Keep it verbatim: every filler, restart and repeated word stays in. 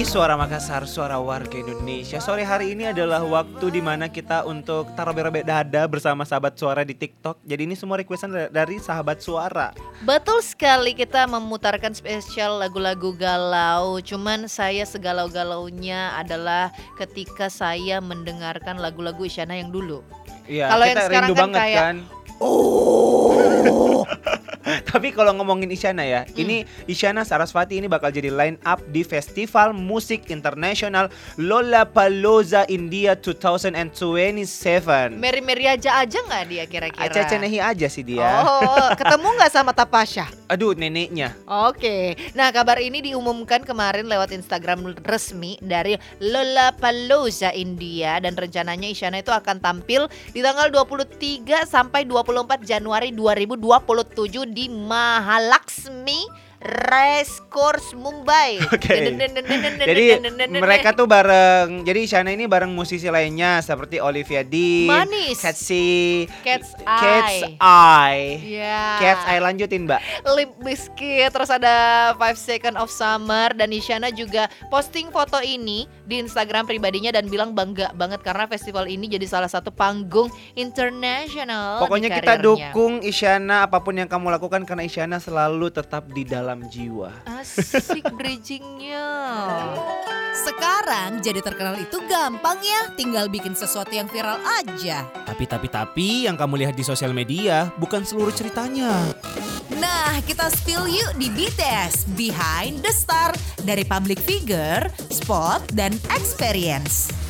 lagi Suara Makassar, suara warga Indonesia. Sore hari ini adalah waktu dimana kita untuk taruh-robek dada bersama sahabat suara di TikTok. Jadi ini semua requestan dari sahabat suara. Betul sekali, kita memutarkan spesial lagu-lagu galau. Cuman saya segalau-galaunya adalah ketika saya mendengarkan lagu-lagu Isyana yang dulu. Iya, Kalau kita yang sekarang rindu kan banget kayak, kan. Oh. Tapi kalau ngomongin Isyana ya, hmm. ini Isyana Sarasvati ini bakal jadi line up di Festival Musik Internasional Lollapalooza India dua ribu dua puluh tujuh. Meri-meri aja aja nggak dia kira-kira? Aceh-cenehi aja sih dia. Oh, ketemu nggak sama Tapasya? Aduh, neneknya. Oke, nah kabar ini diumumkan kemarin lewat Instagram resmi dari Lollapalooza India. Dan rencananya Isyana itu akan tampil di tanggal dua puluh tiga sampai dua puluh empat Januari dua ribu dua puluh tujuh di Mahalaxmi Race Course Mumbai. Oke. Jadi mereka tuh bareng. Jadi Isyana ini bareng musisi lainnya seperti Olivia Dean, Manis, Cathy, Cat's Cat's Eye, Eye. yeah. Cat's Eye lanjutin Mbak. Limp Bizkit, terus ada Five Seconds of Summer. Dan Isyana juga posting foto ini di Instagram pribadinya dan bilang bangga banget karena festival ini jadi salah satu panggung internasional. Pokoknya kita dukung Isyana apapun yang kamu lakukan karena Isyana selalu tetap di dalam jiwa. Asik bridgingnya. Sekarang jadi terkenal itu gampang ya, tinggal bikin sesuatu yang viral aja. Tapi tapi tapi yang kamu lihat di sosial media bukan seluruh ceritanya. Nah, kita spill yuk di B T S Behind the Star, dari public figure, spot, dan experience.